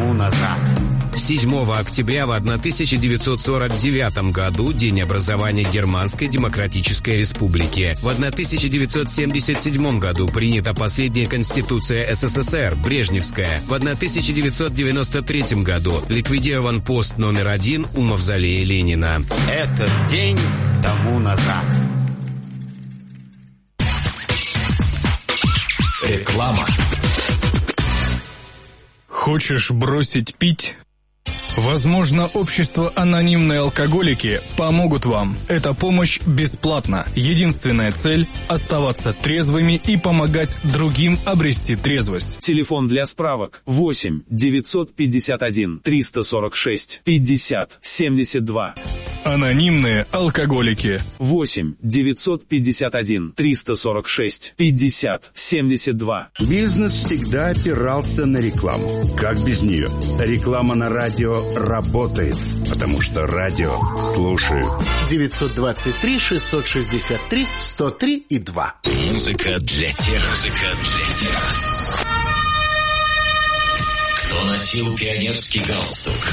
тому назад. 7 октября в 1949 году день образования Германской Демократической Республики. В 1977 году принята последняя Конституция СССР, Брежневская. В 1993 году ликвидирован пост номер 1 у мавзолея Ленина. Этот день тому назад. Реклама. Хочешь бросить пить? Возможно, общество «Анонимные алкоголики» помогут вам. Эта помощь бесплатна. Единственная цель – оставаться трезвыми и помогать другим обрести трезвость. Телефон для справок 8 951 346 50 72. Анонимные алкоголики. 8 951 346 50 72. Бизнес всегда опирался на рекламу. Как без нее? Реклама на радио работает, потому что радио слушают. 923-663-103 и 2. Музыка для тех, кто носил пионерский галстук,